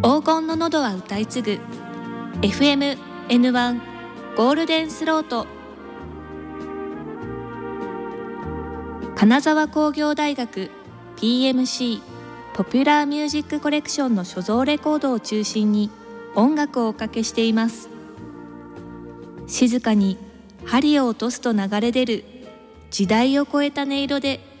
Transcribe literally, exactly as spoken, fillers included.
黄金の喉は歌い継ぐ エフエムエヌワン ゴールデンスロート。金沢工業大学 ピーエムシー ポピュラーミュージックコレクションの所蔵レコードを中心に音楽をおかけしています。静かに針を落とすと流れ出る時代を超えた音色で